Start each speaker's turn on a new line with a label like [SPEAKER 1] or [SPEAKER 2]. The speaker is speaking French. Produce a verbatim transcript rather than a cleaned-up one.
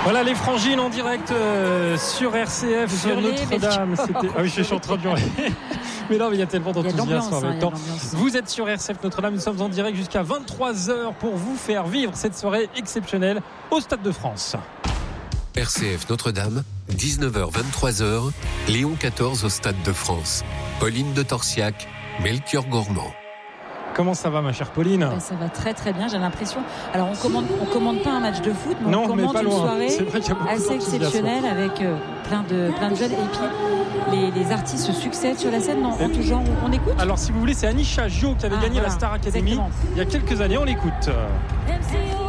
[SPEAKER 1] Voilà les Frangines en direct euh, sur R C F sur Notre-Dame. C'était... Ah oui, je suis en train de hurler. Mais non, mais il y a tellement d'enthousiasme en même temps. Vous êtes sur R C F Notre-Dame, nous sommes en direct jusqu'à vingt-trois heures pour vous faire vivre cette soirée exceptionnelle au Stade de France.
[SPEAKER 2] R C F Notre-Dame, dix-neuf heures vingt-trois heures, Léon quatorze au Stade de France. Pauline de Torsiac, Melchior Gormand.
[SPEAKER 1] Comment ça va, ma chère Pauline ?
[SPEAKER 3] Ben, ça va très très bien, j'ai l'impression. Alors on commande, on commande pas un match de foot, mais
[SPEAKER 1] non,
[SPEAKER 3] on commande
[SPEAKER 1] mais
[SPEAKER 3] une soirée assez exceptionnelle avec euh, plein de plein de jeunes. Et puis les, les artistes se succèdent sur la scène. Non, en tout genre, on écoute.
[SPEAKER 1] Alors si vous voulez, c'est Anisha Jo qui avait
[SPEAKER 3] ah,
[SPEAKER 1] gagné
[SPEAKER 3] voilà,
[SPEAKER 1] la Star Academy
[SPEAKER 3] exactement.
[SPEAKER 1] il y a quelques années. On l'écoute.